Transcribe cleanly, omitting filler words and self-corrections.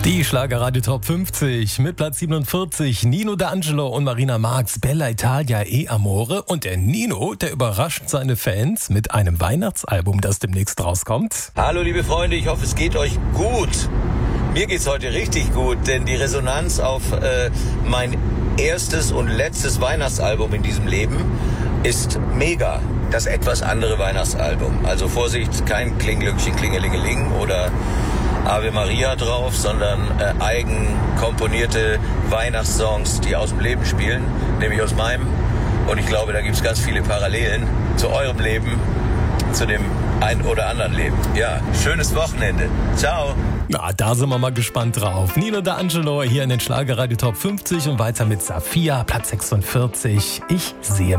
Die Schlagerradio Top 50 mit Platz 47, Nino D'Angelo und Marina Marx, Bella Italia e Amore. Und der Nino, der überrascht seine Fans mit einem Weihnachtsalbum, das demnächst rauskommt. Hallo liebe Freunde, ich hoffe es geht euch gut. Mir geht's heute richtig gut, denn die Resonanz auf mein erstes und letztes Weihnachtsalbum in diesem Leben ist mega. Das etwas andere Weihnachtsalbum. Also Vorsicht, kein Klinglöckchen, Klingelingeling oder Ave Maria drauf, sondern eigen komponierte Weihnachtssongs, die aus dem Leben spielen, nämlich aus meinem. Und ich glaube, da gibt es ganz viele Parallelen zu eurem Leben, zu dem ein oder anderen Leben. Ja, schönes Wochenende. Ciao. Na, da sind wir mal gespannt drauf. Nino D'Angelo hier in den Schlagerradio Top 50 und weiter mit Safia, Platz 46. Ich sehe